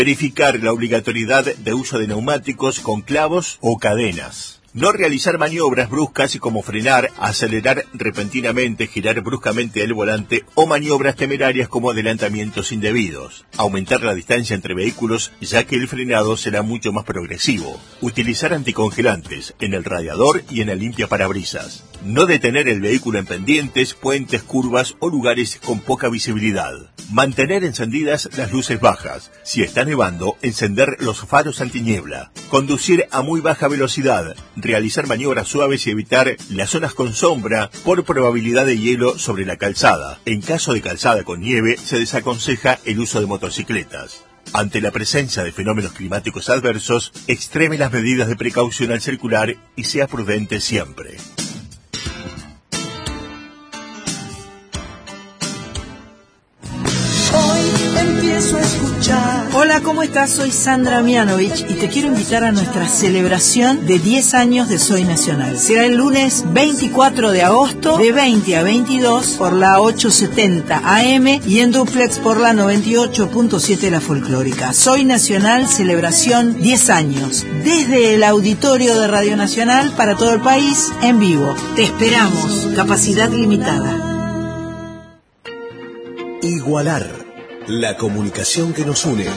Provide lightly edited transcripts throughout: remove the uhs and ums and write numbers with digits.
Verificar la obligatoriedad de uso de neumáticos con clavos o cadenas. No realizar maniobras bruscas como frenar, acelerar repentinamente, girar bruscamente el volante o maniobras temerarias como adelantamientos indebidos. Aumentar la distancia entre vehículos, ya que el frenado será mucho más progresivo. Utilizar anticongelantes en el radiador y en el limpiaparabrisas. No detener el vehículo en pendientes, puentes, curvas o lugares con poca visibilidad. Mantener encendidas las luces bajas. Si está nevando, encender los faros antiniebla. Conducir a muy baja velocidad. Realizar maniobras suaves y evitar las zonas con sombra por probabilidad de hielo sobre la calzada. En caso de calzada con nieve, se desaconseja el uso de motocicletas. Ante la presencia de fenómenos climáticos adversos, extreme las medidas de precaución al circular y sea prudente siempre. Empiezo a escuchar. Hola, ¿cómo estás? Soy Sandra Mianovich y te quiero invitar a nuestra celebración de 10 años de Soy Nacional. Será el lunes 24 de agosto de 20 a 22 por la 870 AM y en duplex por la 98.7 La Folclórica. Soy Nacional, celebración 10 años. Desde el auditorio de Radio Nacional para todo el país, en vivo. Te esperamos. Capacidad limitada. Igualar. La comunicación que nos une.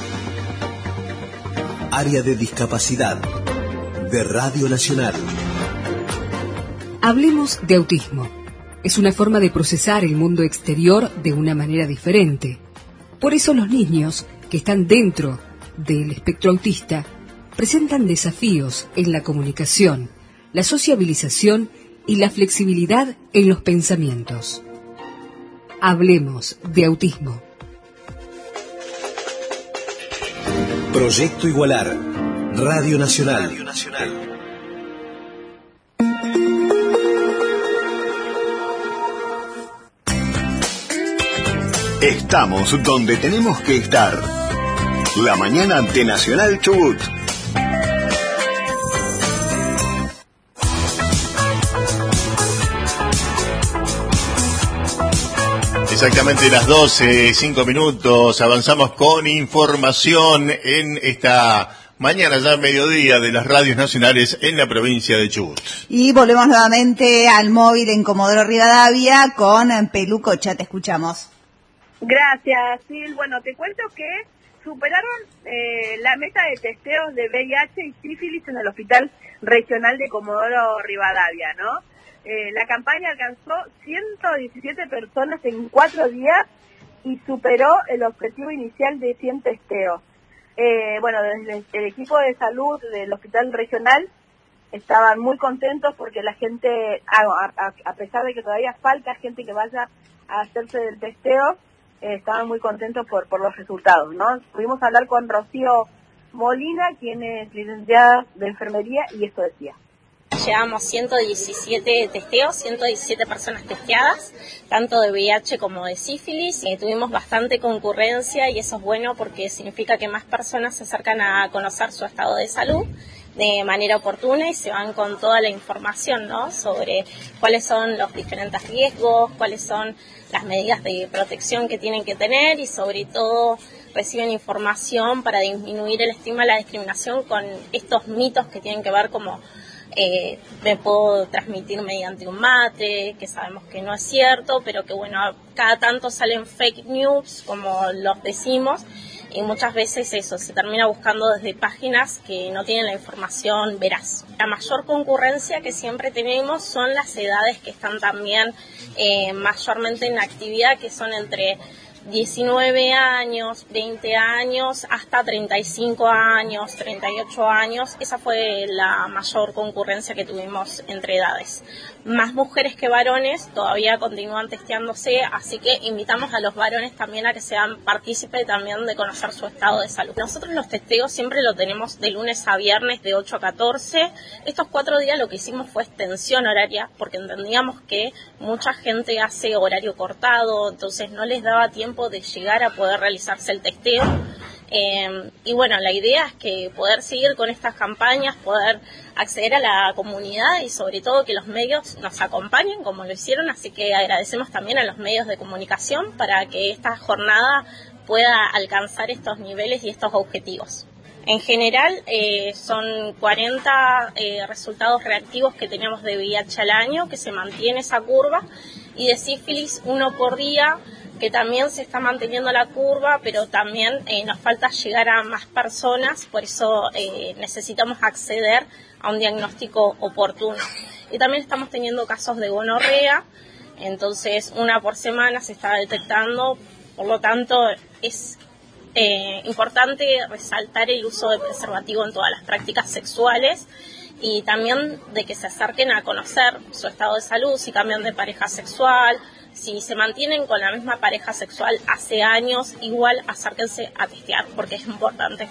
Área de discapacidad de Radio Nacional. Hablemos de autismo. Es una forma de procesar el mundo exterior de una manera diferente. Por eso los niños que están dentro del espectro autista presentan desafíos en la comunicación, la sociabilización y la flexibilidad en los pensamientos. Hablemos de autismo. Proyecto Igualar, Radio Nacional. Estamos donde tenemos que estar. La mañana ante Nacional Chubut. Exactamente las 12, 5 minutos, avanzamos con información en esta mañana, ya mediodía, de las radios nacionales en la provincia de Chubut. Y volvemos nuevamente al móvil en Comodoro Rivadavia con Pelucocha, te escuchamos. Gracias, Sil. Bueno, te cuento que superaron la meta de testeos de VIH y sífilis en el Hospital Regional de Comodoro Rivadavia, ¿no? La campaña alcanzó 117 personas en 4 días y superó el objetivo inicial de 100 testeos. Bueno, desde el equipo de salud del Hospital Regional estaban muy contentos porque la gente, a pesar de que todavía falta gente que vaya a hacerse del testeo, estaban muy contentos por los resultados, ¿no? Pudimos hablar con Rocío Molina, quien es licenciada de enfermería, y esto decía. Llevamos 117 testeos, 117 personas testeadas, tanto de VIH como de sífilis. Tuvimos bastante concurrencia y eso es bueno porque significa que más personas se acercan a conocer su estado de salud de manera oportuna y se van con toda la información, ¿no?, sobre cuáles son los diferentes riesgos, cuáles son las medidas de protección que tienen que tener y sobre todo reciben información para disminuir el estigma y la discriminación con estos mitos que tienen que ver como me puedo transmitir mediante un mate, que sabemos que no es cierto, pero que bueno, cada tanto salen fake news, como los decimos, y muchas veces eso, se termina buscando desde páginas que no tienen la información veraz. La mayor concurrencia que siempre tenemos son las edades que están también mayormente en actividad, que son entre 19 años, 20 años, hasta 35 años, 38 años. Esa fue la mayor concurrencia que tuvimos entre edades. Más mujeres que varones todavía continúan testeándose, así que invitamos a los varones también a que sean partícipes también de conocer su estado de salud. Nosotros los testeos siempre lo tenemos de lunes a viernes de 8 a 14. Estos 4 días lo que hicimos fue extensión horaria, porque entendíamos que mucha gente hace horario cortado, entonces no les daba tiempo de llegar a poder realizarse el testeo. Y bueno, la idea es que poder seguir con estas campañas, poder acceder a la comunidad y sobre todo que los medios nos acompañen como lo hicieron, así que agradecemos también a los medios de comunicación para que esta jornada pueda alcanzar estos niveles y estos objetivos. En general son 40 resultados reactivos que tenemos de VIH al año, que se mantiene esa curva, y de sífilis 1 por día, que también se está manteniendo la curva, pero también nos falta llegar a más personas, por eso necesitamos acceder a un diagnóstico oportuno. Y también estamos teniendo casos de gonorrea, entonces 1 por semana se está detectando, por lo tanto es importante resaltar el uso de preservativo en todas las prácticas sexuales y también de que se acerquen a conocer su estado de salud, si cambian de pareja sexual, si se mantienen con la misma pareja sexual hace años, igual acérquense a testear porque es importante.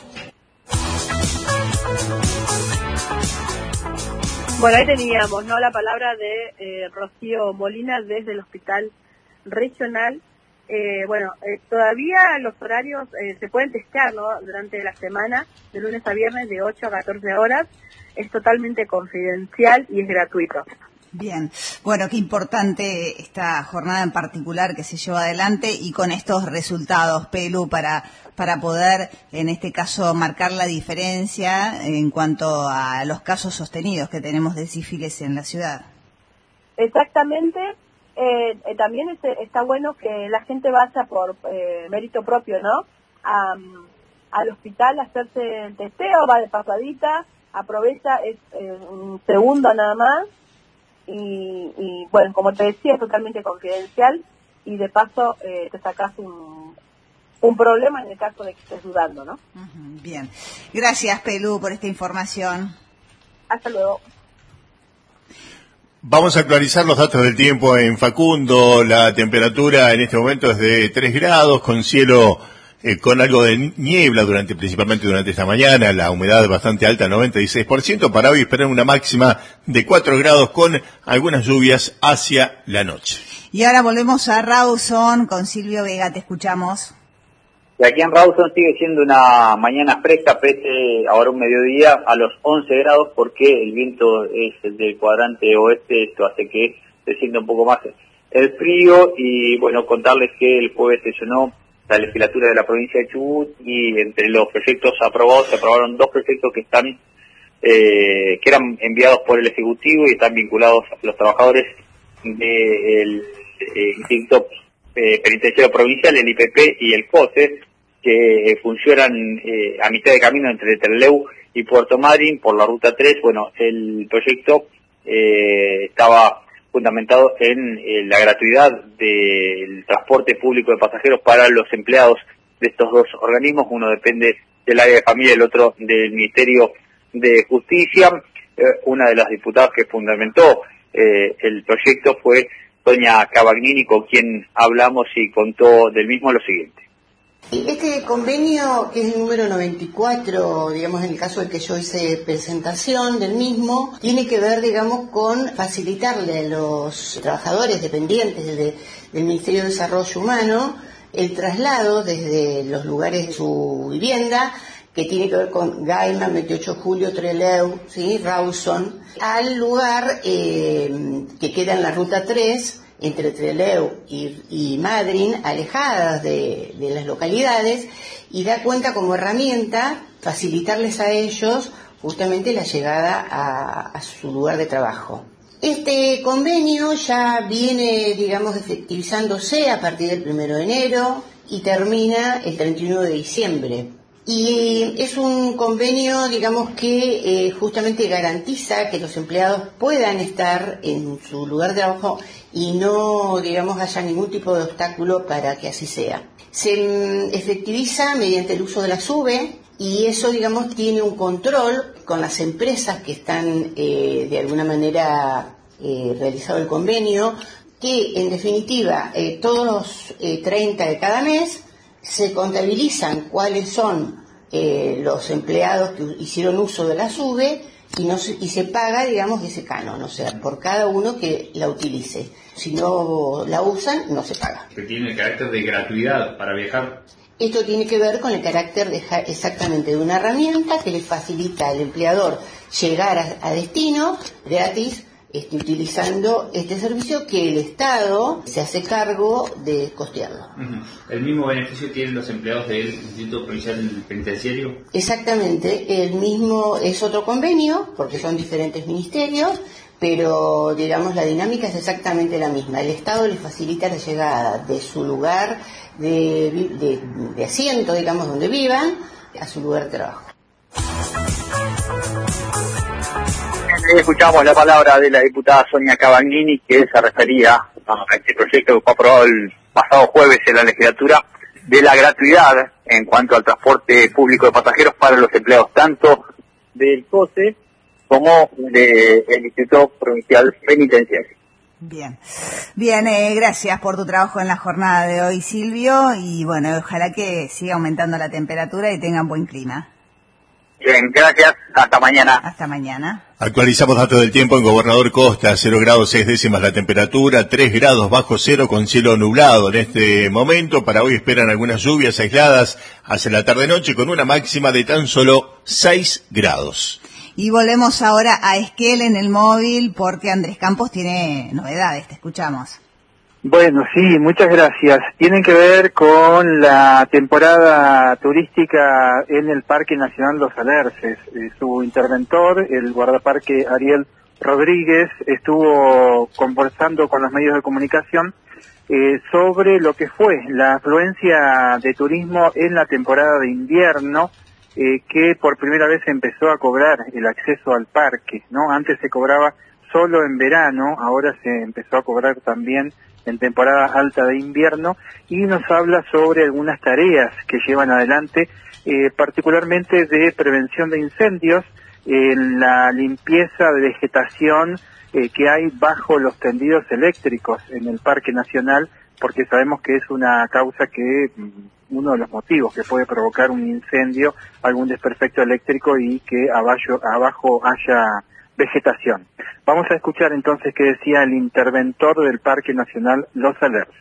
Bueno, ahí teníamos, ¿no?, la palabra de Rocío Molina desde el Hospital Regional. Todavía los horarios se pueden testear, ¿no?, durante la semana, de lunes a viernes, de 8 a 14 horas. Es totalmente confidencial y es gratuito. Bien, bueno, qué importante esta jornada en particular que se lleva adelante y con estos resultados, Pelu, para poder, en este caso, marcar la diferencia en cuanto a los casos sostenidos que tenemos de sífilis en la ciudad. Exactamente. También está bueno que la gente vaya por mérito propio, ¿no?, al hospital a hacerse el testeo, va de pasadita, aprovecha, es un segundo nada más, y bueno, como te decía, es totalmente confidencial, y de paso te sacas un problema en el caso de que estés dudando, ¿no? Bien, gracias, Pelu, por esta información. Hasta luego. Vamos a actualizar los datos del tiempo en Facundo. La temperatura en este momento es de 3 grados, con cielo con algo de niebla principalmente durante esta mañana, la humedad bastante alta, 96%. Para hoy esperan una máxima de 4 grados con algunas lluvias hacia la noche. Y ahora volvemos a Rawson con Silvio Vega, te escuchamos. Y aquí en Rawson sigue siendo una mañana fresca, pese ahora un mediodía a los 11 grados, porque el viento es del cuadrante oeste, esto hace que se sienta un poco más el frío. Y bueno, contarles que el jueves sesionó la legislatura de la provincia de Chubut, y entre los proyectos aprobados se aprobaron 2 proyectos que eran enviados por el Ejecutivo y están vinculados a los trabajadores del Instituto Penitenciario Provincial, el IPP y el COSE, que funcionan a mitad de camino entre Trelew y Puerto Madryn por la ruta 3. Bueno, el proyecto estaba fundamentado en la gratuidad del transporte público de pasajeros para los empleados de estos 2 organismos. Uno depende del área de familia y el otro del Ministerio de Justicia. Una de las diputadas que fundamentó el proyecto fue doña Cavagnini, con quien hablamos, y contó del mismo lo siguiente. Este convenio, que es el número 94, digamos, en el caso del que yo hice presentación del mismo, tiene que ver, digamos, con facilitarle a los trabajadores dependientes del Ministerio de Desarrollo Humano el traslado desde los lugares de su vivienda, que tiene que ver con Gaiman, 28 de Julio, Trelew, ¿sí?, Rawson, al lugar que queda en la ruta 3, entre Trelew y Madryn, alejadas de las localidades, y da cuenta como herramienta facilitarles a ellos justamente la llegada a su lugar de trabajo. Este convenio ya viene, digamos, efectivizándose a partir del 1 de enero y termina el 31 de diciembre. Y es un convenio, digamos, que justamente garantiza que los empleados puedan estar en su lugar de trabajo y no, digamos, haya ningún tipo de obstáculo para que así sea. Se efectiviza mediante el uso de la SUBE, y eso, digamos, tiene un control con las empresas que están de alguna manera realizado el convenio, que en definitiva todos los 30 de cada mes se contabilizan cuáles son los empleados que hicieron uso de la SUBE y se paga, digamos, ese canon, o sea, por cada uno que la utilice. Si no la usan, no se paga. Que tiene el carácter de gratuidad para viajar. Esto tiene que ver con el carácter exactamente de una herramienta que le facilita al empleador llegar a destino gratis, utilizando este servicio que el Estado se hace cargo de costearlo. ¿El mismo beneficio tienen los empleados del Instituto Provincial Penitenciario? Exactamente, el mismo es otro convenio, porque son diferentes ministerios, pero digamos la dinámica es exactamente la misma. El Estado les facilita la llegada de su lugar de asiento, digamos, donde vivan, a su lugar de trabajo. Escuchamos la palabra de la diputada Sonia Cavagnini, que se refería a este proyecto que fue aprobado el pasado jueves en la legislatura, de la gratuidad en cuanto al transporte público de pasajeros para los empleados tanto del COSE como del Instituto Provincial Penitenciario. Bien, gracias por tu trabajo en la jornada de hoy, Silvio, y bueno, ojalá que siga aumentando la temperatura y tengan buen clima. Bien, gracias, hasta mañana. Hasta mañana. Actualizamos datos del tiempo en Gobernador Costa, 0 grados 6 décimas la temperatura, 3 grados bajo cero con cielo nublado en este momento. Para hoy esperan algunas lluvias aisladas hacia la tarde-noche con una máxima de tan solo 6 grados. Y volvemos ahora a Esquel en el móvil porque Andrés Campos tiene novedades, te escuchamos. Bueno, sí, muchas gracias. Tienen que ver con la temporada turística en el Parque Nacional Los Alerces. Su interventor, el guardaparque Ariel Rodríguez, estuvo conversando con los medios de comunicación sobre lo que fue la afluencia de turismo en la temporada de invierno, que por primera vez empezó a cobrar el acceso al parque, ¿no? Antes se cobraba solo en verano, ahora se empezó a cobrar también en temporada alta de invierno, y nos habla sobre algunas tareas que llevan adelante, particularmente de prevención de incendios, la limpieza de vegetación que hay bajo los tendidos eléctricos en el Parque Nacional, porque sabemos que es una causa que, uno de los motivos que puede provocar un incendio, algún desperfecto eléctrico y que abajo haya vegetación. Vamos a escuchar entonces qué decía el interventor del Parque Nacional Los Alerces.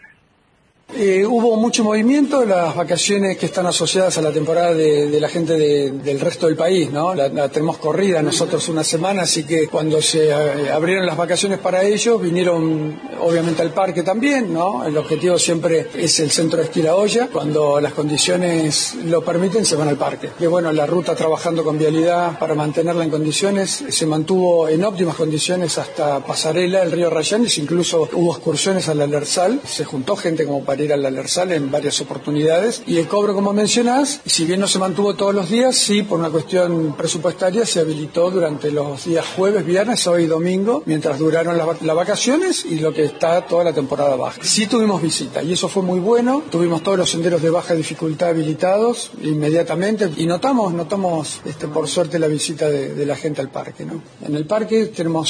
Hubo mucho movimiento, las vacaciones que están asociadas a la temporada de la gente del resto del país, ¿no? La tenemos corrida nosotros una semana, así que cuando se abrieron las vacaciones para ellos, vinieron obviamente al parque también, ¿no? El objetivo siempre es el centro de esquí La Olla. Cuando las condiciones lo permiten, se van al parque. Y bueno, la ruta trabajando con vialidad para mantenerla en condiciones, se mantuvo en óptimas condiciones hasta Pasarela, el río Rayanes, incluso hubo excursiones al Alersal, se juntó gente como para ir al Alersal en varias oportunidades, y el cobro, como mencionás, si bien no se mantuvo todos los días, sí, por una cuestión presupuestaria se habilitó durante los días jueves, viernes, sábado y domingo, mientras duraron las vacaciones y lo que está toda la temporada baja. Sí tuvimos visita y eso fue muy bueno, tuvimos todos los senderos de baja dificultad habilitados inmediatamente y notamos por suerte la visita de la gente al parque, ¿no? En el parque tenemos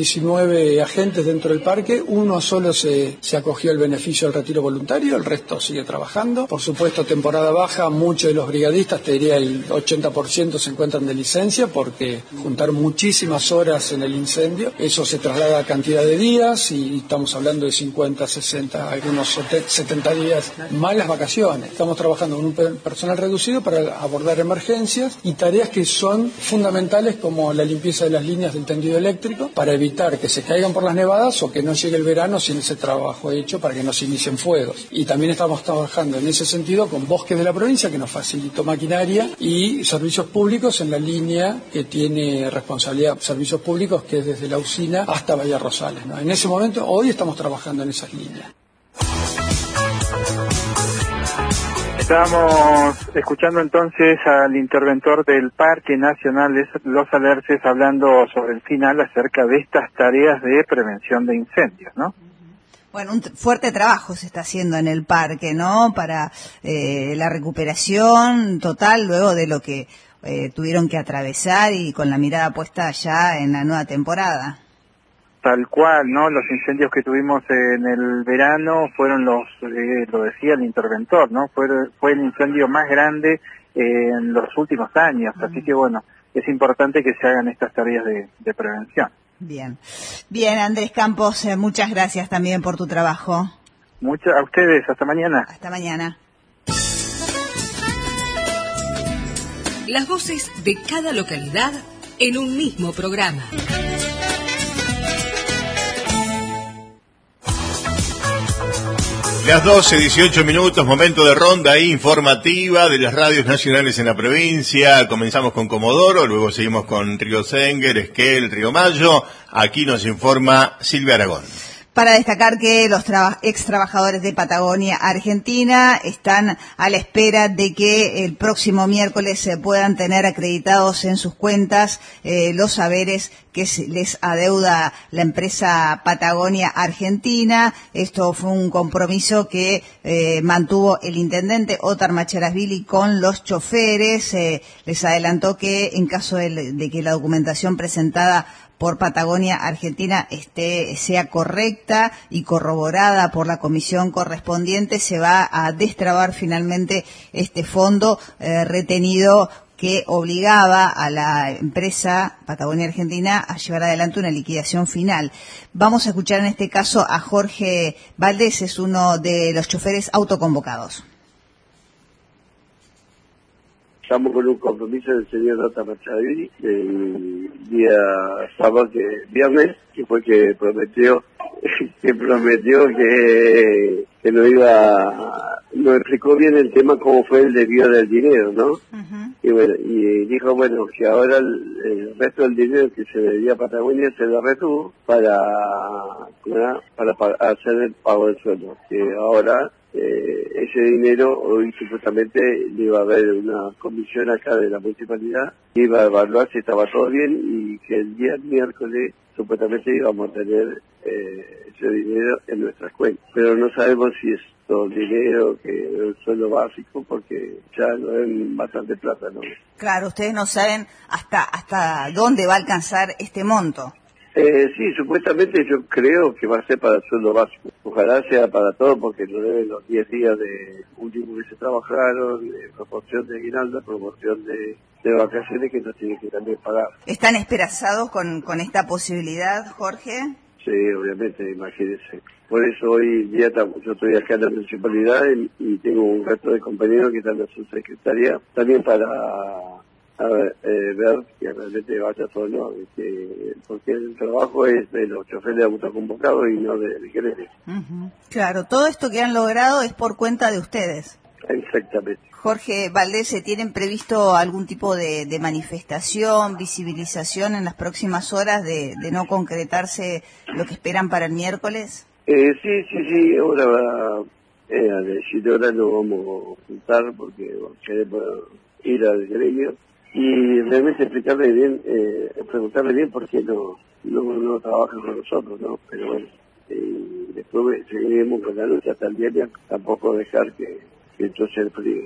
119 agentes dentro del parque, uno solo se acogió al beneficio del retiro voluntario, el resto sigue trabajando. Por supuesto, temporada baja, muchos de los brigadistas, te diría el 80% se encuentran de licencia porque juntaron muchísimas horas en el incendio. Eso se traslada a cantidad de días y estamos hablando de 50, 60, algunos 70 días, más las vacaciones. Estamos trabajando con un personal reducido para abordar emergencias y tareas que son fundamentales como la limpieza de las líneas del tendido eléctrico para evitar que se caigan por las nevadas o que no llegue el verano sin ese trabajo hecho para que no se inicien fuegos. Y también estamos trabajando en ese sentido con Bosques de la Provincia, que nos facilitó maquinaria, y servicios públicos en la línea que tiene responsabilidad servicios públicos, que es desde la usina hasta Bahía Rosales, ¿no? En ese momento, hoy estamos trabajando en esas líneas. Estábamos escuchando entonces al interventor del Parque Nacional Los Alerces hablando sobre el final acerca de estas tareas de prevención de incendios, ¿no? Bueno, un fuerte trabajo se está haciendo en el parque, ¿no? Para la recuperación total luego de lo que tuvieron que atravesar y con la mirada puesta ya en la nueva temporada. Tal cual, ¿no? Los incendios que tuvimos en el verano fueron lo decía el interventor, ¿no? Fue el incendio más grande en los últimos años, así que bueno, es importante que se hagan estas tareas de prevención. Bien, Andrés Campos, muchas gracias también por tu trabajo. A ustedes, hasta mañana. Hasta mañana. Las voces de cada localidad en un mismo programa. Las 12:18, momento de ronda informativa de las radios nacionales en la provincia. Comenzamos con Comodoro, luego seguimos con Río Senguer, Esquel, Río Mayo. Aquí nos informa Silvia Aragón. Para destacar que los ex trabajadores de Patagonia Argentina están a la espera de que el próximo miércoles se puedan tener acreditados en sus cuentas los saberes que les adeuda la empresa Patagonia Argentina. Esto fue un compromiso que mantuvo el intendente Ótar Macharasvili con los choferes. Les adelantó que en caso de que la documentación presentada por Patagonia Argentina sea correcta y corroborada por la comisión correspondiente, se va a destrabar finalmente este fondo retenido que obligaba a la empresa Patagonia Argentina a llevar adelante una liquidación final. Vamos a escuchar en este caso a Jorge Valdés, es uno de los choferes autoconvocados. Estamos con un compromiso del señor Ótar Macharasvili el día sábado, viernes, que fue que prometió que nos explicó bien el tema, cómo fue el desvío del dinero, ¿no? Uh-huh. Y bueno, y dijo, bueno, que ahora el resto del dinero que se debía a Patagonia se lo retuvo para hacer el pago del sueldo, que ahora ese dinero hoy supuestamente le iba a haber una comisión acá de la municipalidad, iba a evaluar si estaba todo bien y que el día miércoles supuestamente íbamos a tener ese dinero en nuestras cuentas, pero no sabemos si es todo el dinero que el sueldo básico, porque ya no es bastante plata, ¿no? Claro, ustedes no saben hasta dónde va a alcanzar este monto. Sí, supuestamente yo creo que va a ser para el sueldo básico. Ojalá sea para todo, porque lo deben los 10 días de último que se trabajaron, proporción de aguinaldo, proporción de vacaciones que nos tienen que también pagar. ¿Están esperanzados con esta posibilidad, Jorge? Sí, obviamente, imagínense. Por eso hoy día yo estoy acá en la municipalidad y tengo un resto de compañeros que están en su secretaría, también para ver que realmente vaya todo en orden, porque el trabajo es de los choferes autoconvocados y no del gremio. Uh-huh. Claro, todo esto que han logrado es por cuenta de ustedes. Exactamente. Jorge Valdés, ¿tienen previsto algún tipo de manifestación, visibilización en las próximas horas de no concretarse lo que esperan para el miércoles? Sí, ahora a decir ahora nos vamos a juntar porque queremos ir al gremio y realmente explicarle bien, preguntarle bien por qué no trabajan con nosotros, ¿no? Pero bueno, después seguiremos con la lucha hasta el día, tampoco dejar que esto se enfríe.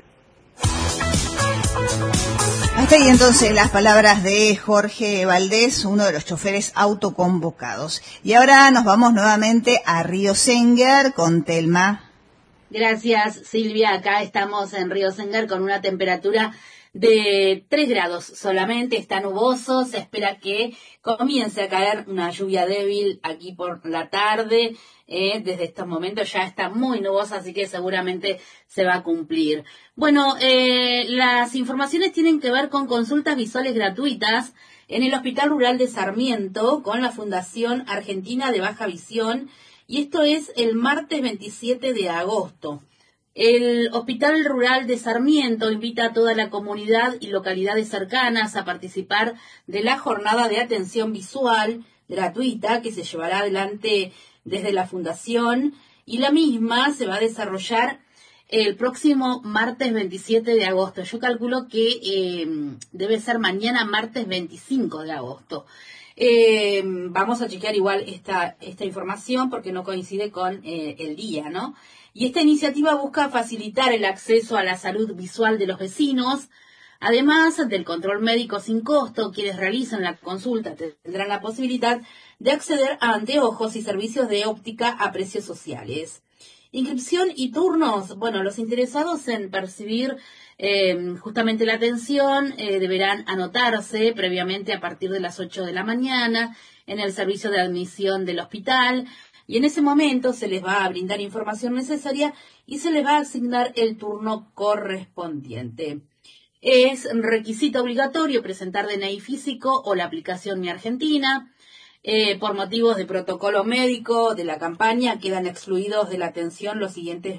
Hasta ahí entonces las palabras de Jorge Valdés, uno de los choferes autoconvocados. Y ahora nos vamos nuevamente a Río Senguer con Telma. Gracias, Silvia. Acá estamos en Río Senguer con una temperatura de 3 grados solamente, está nuboso, se espera que comience a caer una lluvia débil aquí por la tarde, desde estos momentos ya está muy nubosa, así que seguramente se va a cumplir. Bueno, las informaciones tienen que ver con consultas visuales gratuitas en el Hospital Rural de Sarmiento con la Fundación Argentina de Baja Visión, y esto es el martes 27 de agosto. El Hospital Rural de Sarmiento invita a toda la comunidad y localidades cercanas a participar de la jornada de atención visual gratuita que se llevará adelante desde la Fundación, y la misma se va a desarrollar el próximo martes 27 de agosto. Yo calculo que debe ser mañana martes 25 de agosto. Vamos a chequear igual esta información porque no coincide con el día, ¿no? Y esta iniciativa busca facilitar el acceso a la salud visual de los vecinos. Además del control médico sin costo, quienes realizan la consulta tendrán la posibilidad de acceder a anteojos y servicios de óptica a precios sociales. Inscripción y turnos. Bueno, los interesados en percibir justamente la atención deberán anotarse previamente a partir de las 8 de la mañana en el servicio de admisión del hospital. Y en ese momento se les va a brindar información necesaria y se les va a asignar el turno correspondiente. Es requisito obligatorio presentar DNI físico o la aplicación Mi Argentina. Por motivos de protocolo médico de la campaña quedan excluidos de la atención los siguientes,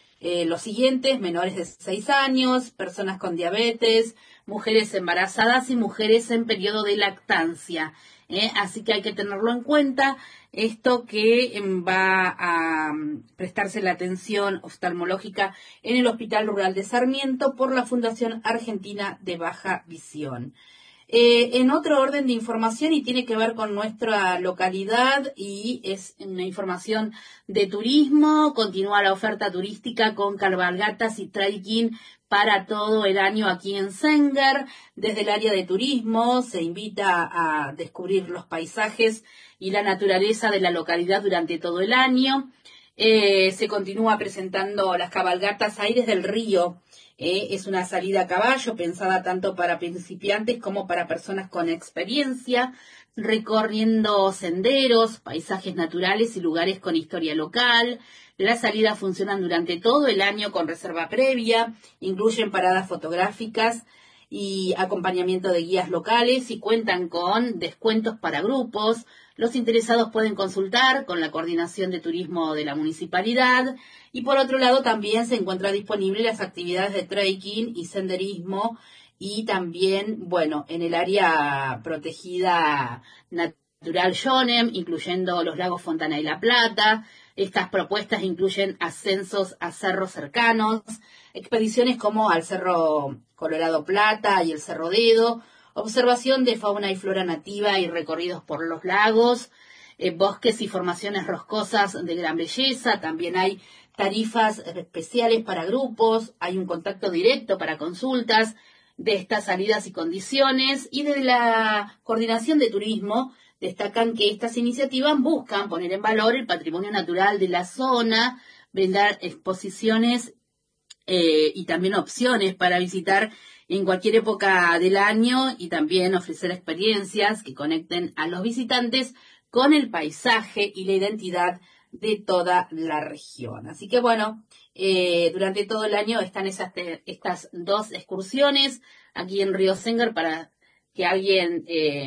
menores de 6 años, personas con diabetes, mujeres embarazadas y mujeres en periodo de lactancia. Así que hay que tenerlo en cuenta, esto que va a prestarse la atención oftalmológica en el Hospital Rural de Sarmiento por la Fundación Argentina de Baja Visión. En otro orden de información, y tiene que ver con nuestra localidad, y es una información de turismo, continúa la oferta turística con cabalgatas y trekking para todo el año aquí en Senger. Desde el área de turismo se invita a descubrir los paisajes y la naturaleza de la localidad durante todo el año. Se continúa presentando las cabalgatas Aires del Río. Es una salida a caballo pensada tanto para principiantes como para personas con experiencia, recorriendo senderos, paisajes naturales y lugares con historia local. Las salidas funcionan durante todo el año con reserva previa, incluyen paradas fotográficas y acompañamiento de guías locales y cuentan con descuentos para grupos. Los interesados pueden consultar con la Coordinación de Turismo de la Municipalidad, y por otro lado también se encuentra disponible las actividades de trekking y senderismo, y también, en el área protegida natural Jonem, incluyendo los lagos Fontana y La Plata. Estas propuestas incluyen ascensos a cerros cercanos, expediciones como al Cerro Colorado Plata y el Cerro Dedo, observación de fauna y flora nativa y recorridos por los lagos, bosques y formaciones rocosas de gran belleza. También hay tarifas especiales para grupos, hay un contacto directo para consultas de estas salidas y condiciones, y desde la Coordinación de Turismo destacan que estas iniciativas buscan poner en valor el patrimonio natural de la zona, brindar exposiciones y también opciones para visitar en cualquier época del año, y también ofrecer experiencias que conecten a los visitantes con el paisaje y la identidad de toda la región. Así que durante todo el año están estas dos excursiones aquí en Río Senger para que alguien,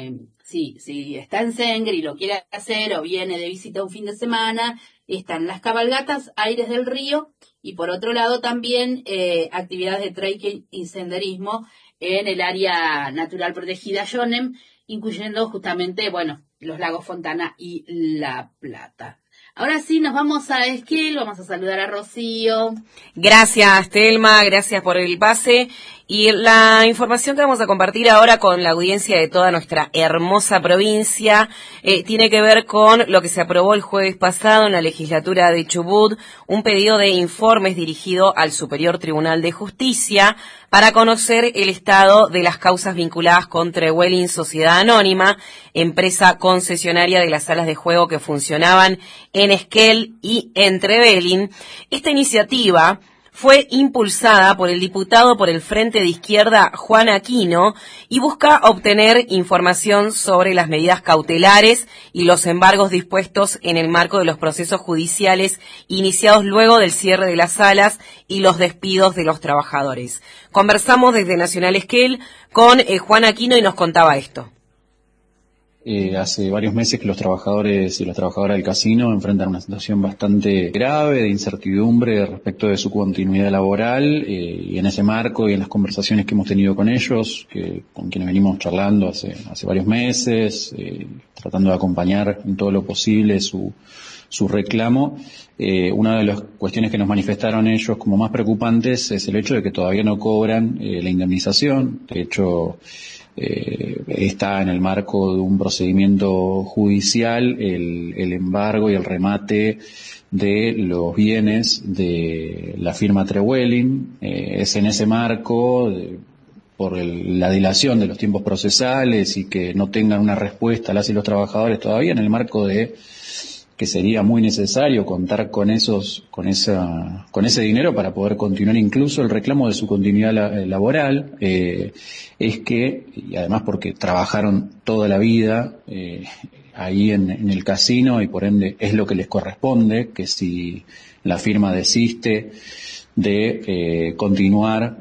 si está en Senger y lo quiere hacer o viene de visita un fin de semana, están las cabalgatas Aires del Río, y por otro lado también actividades de trekking y senderismo en el área natural protegida Jonem, incluyendo justamente, los lagos Fontana y La Plata. Ahora sí, nos vamos a Esquel, vamos a saludar a Rocío. Gracias, Telma, gracias por el pase. Y la información que vamos a compartir ahora con la audiencia de toda nuestra hermosa provincia tiene que ver con lo que se aprobó el jueves pasado en la legislatura de Chubut, un pedido de informes dirigido al Superior Tribunal de Justicia para conocer el estado de las causas vinculadas con Trewelling Sociedad Anónima, empresa concesionaria de las salas de juego que funcionaban en Esquel y en Trewelling. Esta iniciativa fue impulsada por el diputado por el Frente de Izquierda Juan Aquino y busca obtener información sobre las medidas cautelares y los embargos dispuestos en el marco de los procesos judiciales iniciados luego del cierre de las salas y los despidos de los trabajadores. Conversamos desde Nacional Esquel con Juan Aquino y nos contaba esto. Hace varios meses que los trabajadores y las trabajadoras del casino enfrentan una situación bastante grave de incertidumbre respecto de su continuidad laboral, y en ese marco y en las conversaciones que hemos tenido con ellos, con quienes venimos charlando hace varios meses, tratando de acompañar en todo lo posible su reclamo, una de las cuestiones que nos manifestaron ellos como más preocupantes es el hecho de que todavía no cobran la indemnización. De hecho, está en el marco de un procedimiento judicial el embargo y el remate de los bienes de la firma Trewelling. Es en ese marco, por la dilación de los tiempos procesales y que no tengan una respuesta las y los trabajadores todavía, en el marco de que sería muy necesario contar con ese dinero para poder continuar incluso el reclamo de su continuidad laboral, es que, y además porque trabajaron toda la vida ahí en el casino y por ende es lo que les corresponde, que si la firma desiste de continuar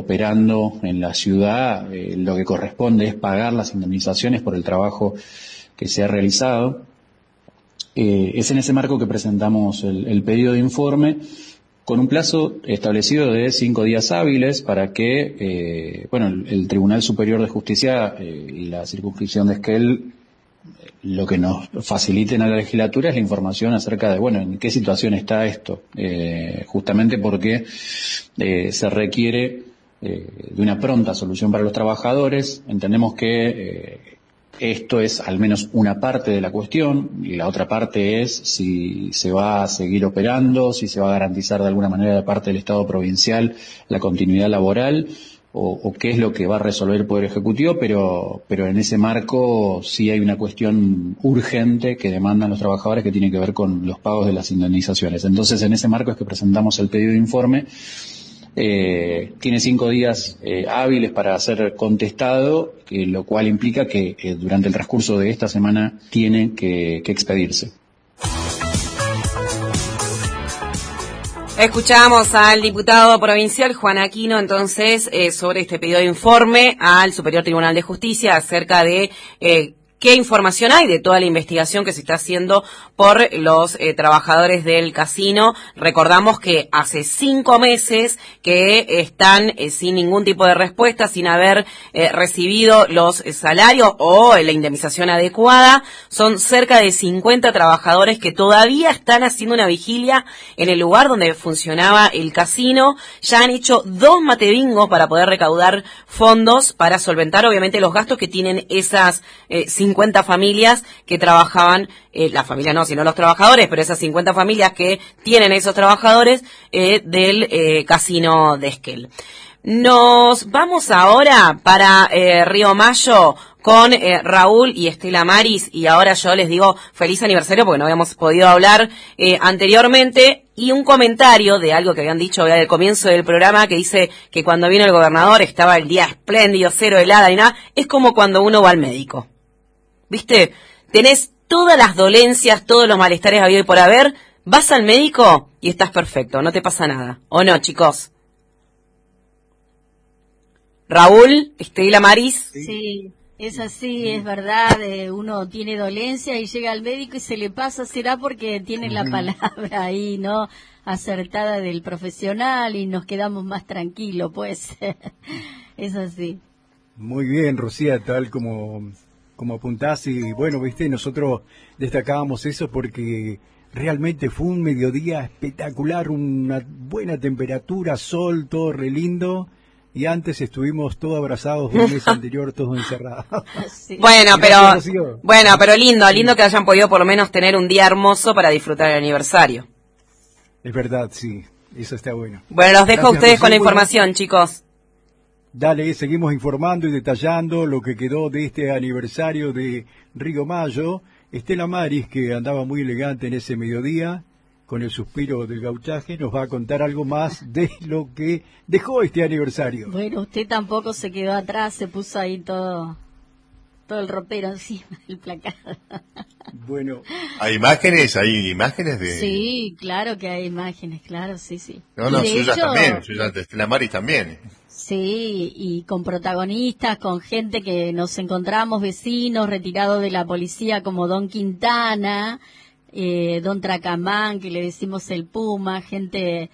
operando en la ciudad, lo que corresponde es pagar las indemnizaciones por el trabajo que se ha realizado. Es en ese marco que presentamos el pedido de informe con un plazo establecido de 5 días hábiles para que el Tribunal Superior de Justicia y la circunscripción de Esquel lo que nos faciliten a la legislatura es la información acerca de, en qué situación está esto, justamente porque se requiere de una pronta solución para los trabajadores. Entendemos que esto es al menos una parte de la cuestión, y la otra parte es si se va a seguir operando, si se va a garantizar de alguna manera de parte del Estado provincial la continuidad laboral, o qué es lo que va a resolver el Poder Ejecutivo, pero en ese marco sí hay una cuestión urgente que demandan los trabajadores que tiene que ver con los pagos de las indemnizaciones. Entonces, en ese marco es que presentamos el pedido de informe. Tiene 5 días hábiles para ser contestado, lo cual implica que durante el transcurso de esta semana tiene que expedirse. Escuchamos al diputado provincial Juan Aquino, entonces, sobre este pedido de informe al Superior Tribunal de Justicia acerca de qué información hay de toda la investigación que se está haciendo por los trabajadores del casino. Recordamos que hace 5 meses que están sin ningún tipo de respuesta, sin haber recibido los salarios o la indemnización adecuada. Son cerca de 50 trabajadores que todavía están haciendo una vigilia en el lugar donde funcionaba el casino. Ya han hecho 2 matebingos para poder recaudar fondos para solventar obviamente los gastos que tienen esas 50 familias que trabajaban, las familias no, sino los trabajadores, pero esas 50 familias que tienen esos trabajadores del casino de Esquel. Nos vamos ahora para Río Mayo con Raúl y Estela Maris, y ahora yo les digo feliz aniversario porque no habíamos podido hablar anteriormente, y un comentario de algo que habían dicho al comienzo del programa, que dice que cuando vino el gobernador estaba el día espléndido, cero helada y nada. Es como cuando uno va al médico, ¿viste? Tenés todas las dolencias, todos los malestares habido y por haber, vas al médico y estás perfecto, no te pasa nada, ¿o no, chicos? Raúl, Estela Maris. Sí, es así, es verdad, uno tiene dolencia y llega al médico y se le pasa, será porque tiene la palabra ahí, ¿no?, acertada del profesional, y nos quedamos más tranquilos, pues. Es así. Muy bien, Rocía, tal como apuntás, y bueno, viste, nosotros destacábamos eso porque realmente fue un mediodía espectacular, una buena temperatura, sol, todo re lindo. Y antes estuvimos todos abrazados un mes anterior, todos encerrados. Sí. Bueno, pero lindo que hayan podido por lo menos tener un día hermoso para disfrutar el aniversario. Es verdad, sí, eso está bueno. Bueno, los dejo a ustedes con la información, chicos. Dale, seguimos informando y detallando lo que quedó de este aniversario de Río Mayo. Estela Maris, que andaba muy elegante en ese mediodía, con el suspiro del gauchaje, nos va a contar algo más de lo que dejó este aniversario. Bueno, usted tampoco se quedó atrás, se puso ahí todo el ropero encima del placar. Bueno. ¿Hay imágenes de...? Sí, claro que hay imágenes, claro, sí. No, suyas también, suyas de Estela Maris también. Sí, y con protagonistas, con gente que nos encontramos, vecinos retirados de la policía como Don Quintana, Don Tracamán, que le decimos el Puma, gente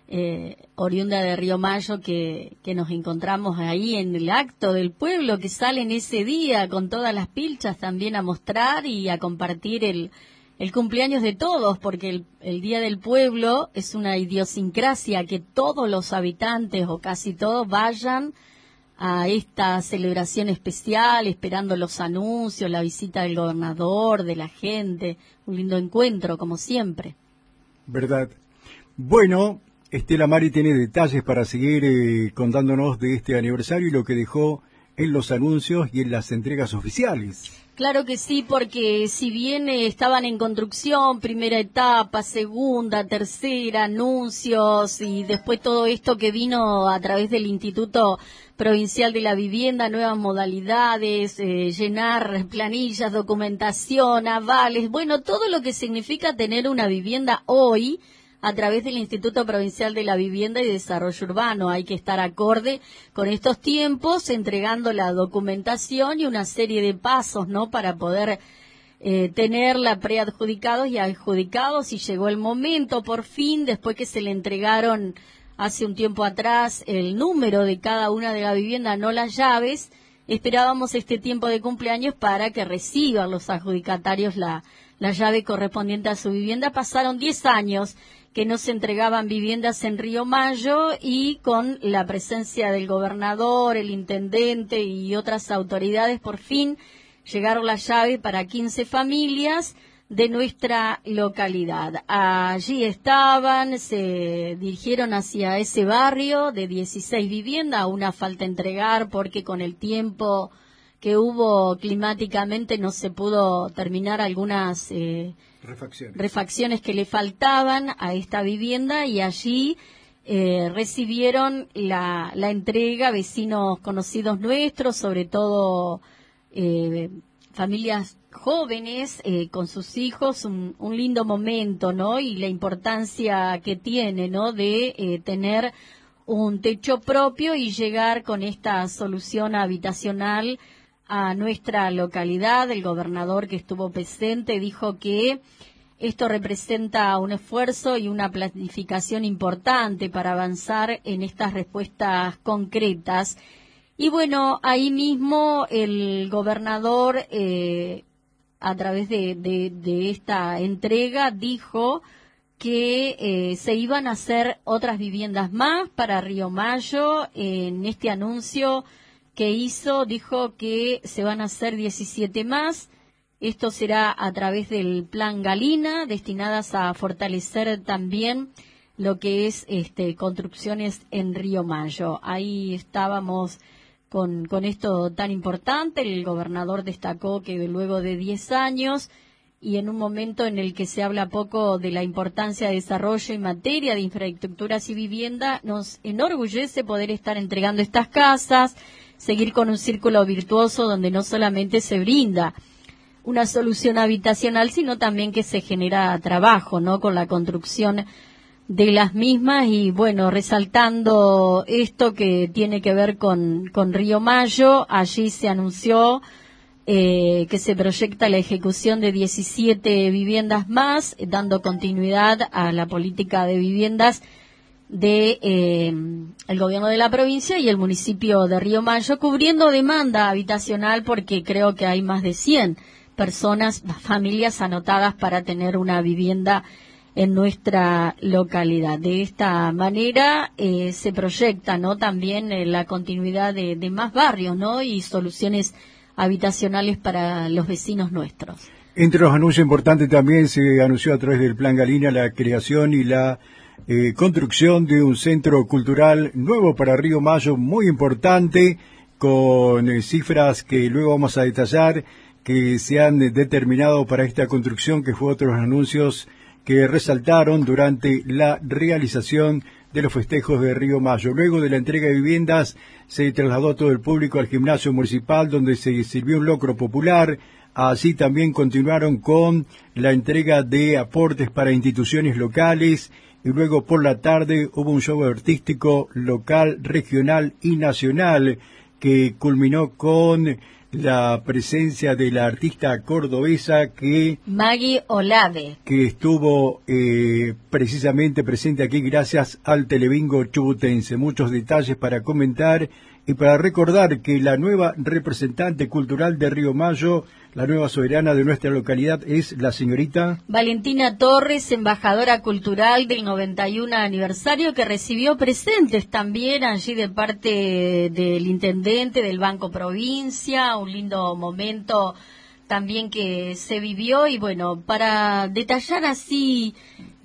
oriunda de Río Mayo que nos encontramos ahí en el acto del pueblo, que salen ese día con todas las pilchas también a mostrar y a compartir el cumpleaños de todos, porque el Día del Pueblo es una idiosincrasia que todos los habitantes o casi todos vayan a esta celebración especial, esperando los anuncios, la visita del gobernador, de la gente, un lindo encuentro, como siempre. ¿Verdad? Bueno, Estela Mari tiene detalles para seguir contándonos de este aniversario y lo que dejó en los anuncios y en las entregas oficiales. Claro que sí, porque si bien estaban en construcción, primera etapa, segunda, tercera, anuncios y después todo esto que vino a través del Instituto Provincial de la Vivienda, nuevas modalidades, llenar planillas, documentación, avales, bueno, todo lo que significa tener una vivienda hoy a través del Instituto Provincial de la Vivienda y Desarrollo Urbano. Hay que estar acorde con estos tiempos, entregando la documentación y una serie de pasos, ¿no?, para poder tenerla preadjudicados y adjudicados, y llegó el momento por fin, después que se le entregaron hace un tiempo atrás el número de cada una de la vivienda, no las llaves. Esperábamos este tiempo de cumpleaños para que reciban los adjudicatarios la llave correspondiente a su vivienda. Pasaron 10 años que no se entregaban viviendas en Río Mayo, y con la presencia del gobernador, el intendente y otras autoridades, por fin llegaron las llaves para 15 familias de nuestra localidad. Allí estaban, se dirigieron hacia ese barrio de 16 viviendas, aún falta entregar porque con el tiempo que hubo climáticamente no se pudo terminar algunas refacciones que le faltaban a esta vivienda, y allí recibieron la entrega vecinos conocidos nuestros, sobre todo familias jóvenes con sus hijos, un lindo momento, ¿no? Y la importancia que tiene, ¿no? De tener un techo propio y llegar con esta solución habitacional a nuestra localidad. El gobernador que estuvo presente dijo que esto representa un esfuerzo y una planificación importante para avanzar en estas respuestas concretas. Y bueno, ahí mismo el gobernador, a través de esta entrega, dijo que se iban a hacer otras viviendas más para Río Mayo. En este anuncio que hizo, dijo que se van a hacer 17 más. Esto será a través del Plan Galina, destinadas a fortalecer también lo que es construcciones en Río Mayo. Ahí estábamos con esto tan importante. El gobernador destacó que luego de 10 años y en un momento en el que se habla poco de la importancia de desarrollo en materia de infraestructuras y vivienda, nos enorgullece poder estar entregando estas casas, seguir con un círculo virtuoso donde no solamente se brinda una solución habitacional, sino también que se genera trabajo, ¿no? Con la construcción de las mismas. Y bueno, resaltando esto que tiene que ver con Río Mayo, allí se anunció que se proyecta la ejecución de 17 viviendas más, dando continuidad a la política de viviendas de el gobierno de la provincia y el municipio de Río Mayo, cubriendo demanda habitacional, porque creo que hay más de 100 personas, familias anotadas para tener una vivienda en nuestra localidad. De esta manera se proyecta, ¿no? También la continuidad de más barrios, ¿no? Y soluciones habitacionales para los vecinos nuestros. Entre los anuncios importantes también se anunció a través del Plan Galina la creación y la construcción de un centro cultural nuevo para Río Mayo, muy importante, con cifras que luego vamos a detallar, que se han determinado para esta construcción, que fue otro de los anuncios que resaltaron durante la realización de los festejos de Río Mayo. Luego de la entrega de viviendas, se trasladó todo el público al gimnasio municipal, donde se sirvió un locro popular. Así también continuaron con la entrega de aportes para instituciones locales, y luego por la tarde hubo un show artístico local, regional y nacional, que culminó con la presencia de la artista cordobesa Maggie Olave, que estuvo precisamente presente aquí gracias al Telebingo Chubutense. Muchos detalles para comentar y para recordar que la nueva representante cultural de Río Mayo, la nueva soberana de nuestra localidad, es la señorita Valentina Torres, embajadora cultural del 91 aniversario, que recibió presentes también allí de parte del intendente del Banco Provincia. Un lindo momento también que se vivió. Y bueno, para detallar así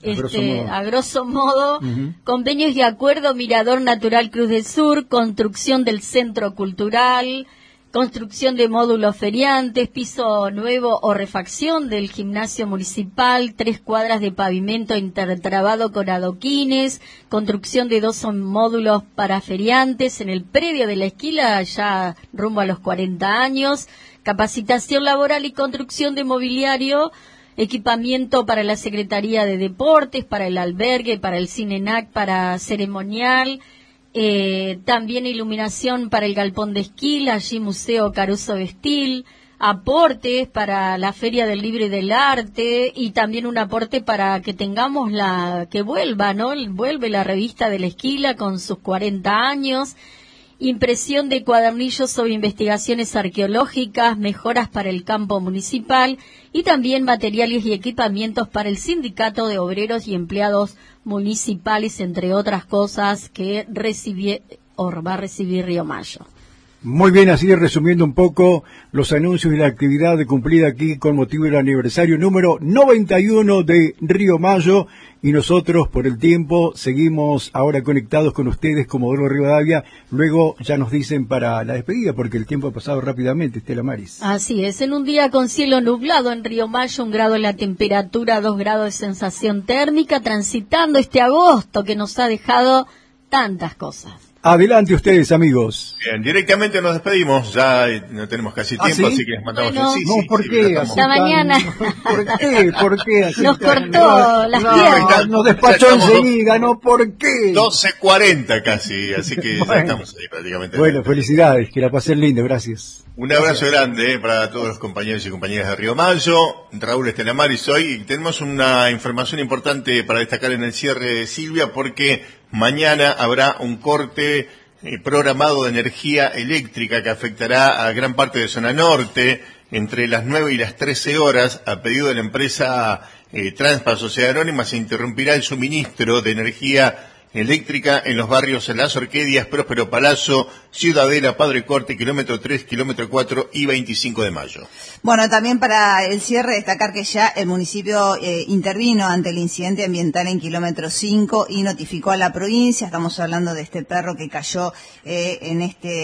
a grosso modo, convenios de acuerdo: Mirador Natural Cruz del Sur, construcción del centro cultural, construcción de módulos feriantes, piso nuevo o refacción del gimnasio municipal, 3 cuadras de pavimento intertrabado con adoquines, construcción de 2 módulos para feriantes en el predio de la esquila, ya rumbo a los 40 años, capacitación laboral y construcción de mobiliario, equipamiento para la Secretaría de Deportes, para el albergue, para el Cinenac, para ceremonial, también iluminación para el galpón de esquí, allí Museo Caruso Vestil, aportes para la Feria del Libro y del Arte y también un aporte para que tengamos que vuelva, ¿no? Vuelve la revista de la Esquila con sus 40 años, impresión de cuadernillos sobre investigaciones arqueológicas, mejoras para el campo municipal y también materiales y equipamientos para el Sindicato de Obreros y Empleados Municipales, entre otras cosas que va a recibir Río Mayo. Muy bien, así resumiendo un poco los anuncios y la actividad cumplida aquí con motivo del aniversario número 91 de Río Mayo, y nosotros por el tiempo seguimos ahora conectados con ustedes, Comodoro Rivadavia. Luego ya nos dicen para la despedida, porque el tiempo ha pasado rápidamente, Estela Maris. Así es, en un día con cielo nublado en Río Mayo, 1 grado en la temperatura, 2 grados de sensación térmica, transitando este agosto que nos ha dejado tantas cosas. Adelante ustedes, amigos. Bien, directamente nos despedimos, ya no tenemos casi tiempo, ¿sí? Así que les mandamos ¿Por qué? Hasta mañana. ¿Por qué? Así nos cortó las piernas. Nos despachó enseguida, ¿no? ¿Por qué? 12:40 casi, así que ya estamos ahí prácticamente. Bueno, felicidades, que la pasen lindo, gracias. Un abrazo grande para todos los compañeros y compañeras de Río Mayo. Raúl Estela Maris hoy, y tenemos una información importante para destacar en el cierre, Silvia, porque mañana habrá un corte programado de energía eléctrica que afectará a gran parte de zona norte entre las 9 y las 13 horas. A pedido de la empresa Transpa Sociedad Anónima, se interrumpirá el suministro de energía eléctrica en los barrios Las Orquídeas, Próspero Palazzo, Ciudadela, Padre Corte, kilómetro 3, kilómetro 4 y 25 de mayo. Bueno, también para el cierre destacar que ya el municipio intervino ante el incidente ambiental en kilómetro 5 y notificó a la provincia. Estamos hablando de este perro que cayó en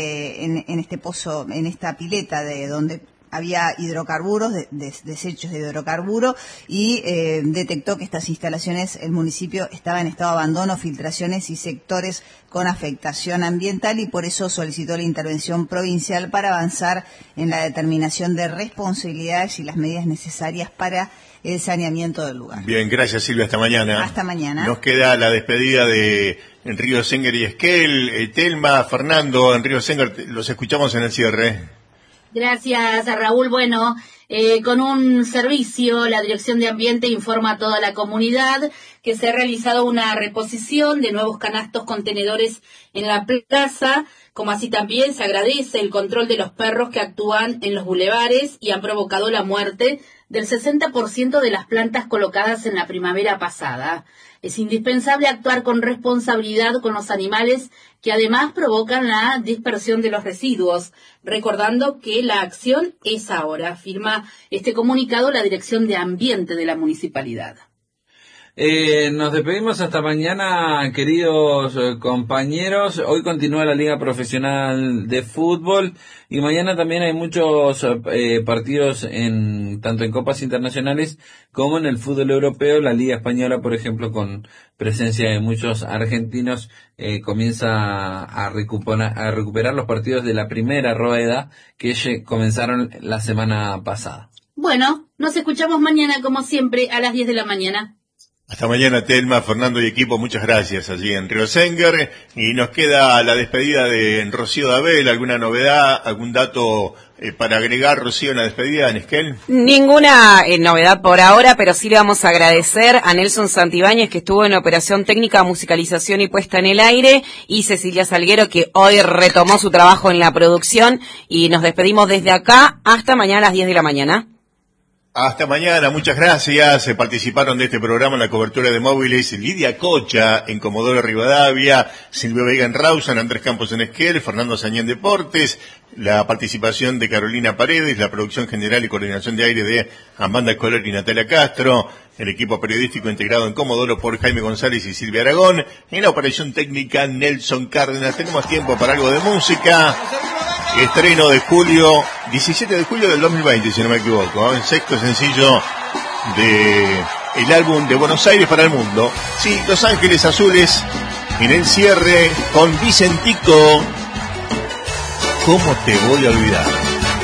este pozo, en esta pileta de donde había hidrocarburos, desechos de hidrocarburo, y detectó que estas instalaciones, el municipio estaba en estado de abandono, filtraciones y sectores con afectación ambiental, y por eso solicitó la intervención provincial para avanzar en la determinación de responsabilidades y las medidas necesarias para el saneamiento del lugar. Bien, gracias Silvia, hasta mañana. Hasta mañana. Nos queda la despedida de Río Senguer y Esquel, Telma, Fernando, en Río Senguer, los escuchamos en el cierre. Gracias, Raúl. Bueno, con un servicio, la Dirección de Ambiente informa a toda la comunidad que se ha realizado una reposición de nuevos canastos contenedores en la plaza, como así también se agradece el control de los perros que actúan en los bulevares y han provocado la muerte del 60% de las plantas colocadas en la primavera pasada. Es indispensable actuar con responsabilidad con los animales que además provocan la dispersión de los residuos, recordando que la acción es ahora, afirma este comunicado la Dirección de Ambiente de la Municipalidad. Nos despedimos hasta mañana, queridos compañeros. Hoy continúa la Liga Profesional de Fútbol y mañana también hay muchos partidos tanto en copas internacionales como en el fútbol europeo. La Liga Española, por ejemplo, con presencia de muchos argentinos, comienza a recuperar los partidos de la primera rueda que comenzaron la semana pasada. Bueno, nos escuchamos mañana como siempre a las 10 de la mañana. Hasta mañana, Telma, Fernando y equipo, muchas gracias allí en Río Senguer. Y nos queda la despedida de Rocío Dabel. ¿Alguna novedad, algún dato para agregar, Rocío, en la despedida en Esquel? Ninguna novedad por ahora, pero sí le vamos a agradecer a Nelson Santibáñez, que estuvo en operación técnica, musicalización y puesta en el aire, y Cecilia Salguero, que hoy retomó su trabajo en la producción. Y nos despedimos desde acá hasta mañana a las 10 de la mañana. Hasta mañana, muchas gracias. Participaron de este programa en la cobertura de móviles Lidia Cocha en Comodoro Rivadavia, Silvio Vega en Rawson, Andrés Campos en Esquel, Fernando Sañé en Deportes, la participación de Carolina Paredes, la producción general y coordinación de aire de Amanda Color y Natalia Castro, el equipo periodístico integrado en Comodoro por Jaime González y Silvia Aragón, en la operación técnica Nelson Cárdenas. Tenemos tiempo para algo de música. Estreno de julio, 17 de julio del 2020, si no me equivoco, el sexto sencillo de el álbum de Buenos Aires para el Mundo. Sí, Los Ángeles Azules, en el cierre con Vicentico. ¿Cómo te voy a olvidar?